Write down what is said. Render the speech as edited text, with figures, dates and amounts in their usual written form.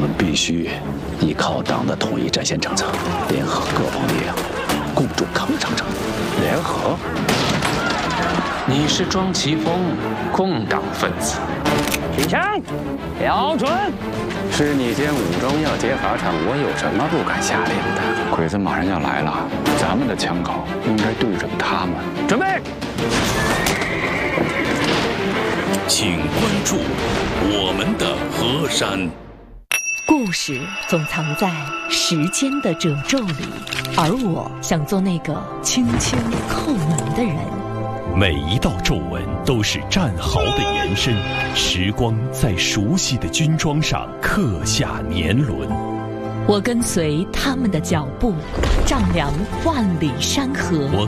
们必须依靠党的统一战线政策，联合各方力量，共筑抗日长城。 联合？你是庄奇峰，共党分子。 举枪，瞄准。 是你见武装要劫法场，我有什么不敢下令的？鬼子马上要来了，咱们的枪口应该对准他们。 准备。 请关注我们的河山。 故事总藏在时间的褶皱里，而我想做那个轻轻叩门的人。 每一道皱纹都是战壕的延伸，时光在熟悉的军装上刻下年轮。 我跟随他们的脚步，丈量万里山河。 我